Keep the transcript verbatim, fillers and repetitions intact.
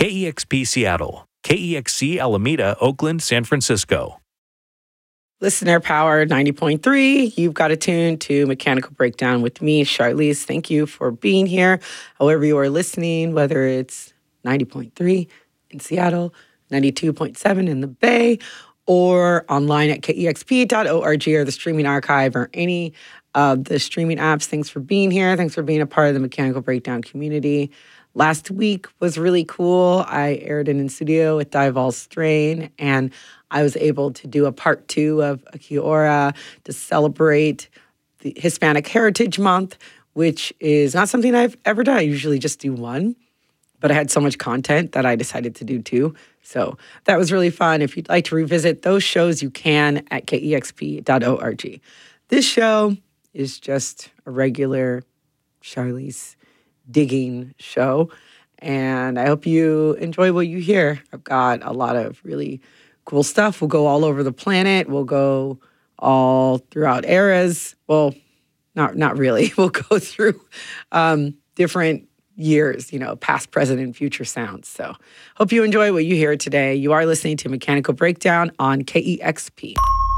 K E X P Seattle, K E X C Alameda, Oakland, San Francisco. Listener Power ninety point three, you've got to tune to Mechanical Breakdown with me, Charlize. Thank you for being here. However you are listening, whether it's ninety point three in Seattle, ninety-two point seven in the Bay, or online at K E X P dot org or the streaming archive or any of the streaming apps. Thanks for being here. Thanks for being a part of the Mechanical Breakdown community. Last week was really cool. I aired it in studio with Dival Strain, and I was able to do a part two of Akiora to celebrate the Hispanic Heritage Month, which is not something I've ever done. I usually just do one, but I had so much content that I decided to do two. So that was really fun. If you'd like to revisit those shows, you can at K E X P dot org. This show is just a regular Charlize digging show, and I hope you enjoy what you hear. I've got a lot of really cool stuff. We'll go all over the planet. We'll go all throughout eras. Well, not not really. We'll go through um, different years, you know, past, present, and future sounds. So hope you enjoy what you hear today. You are listening to Mechanical Breakdown on K E X P.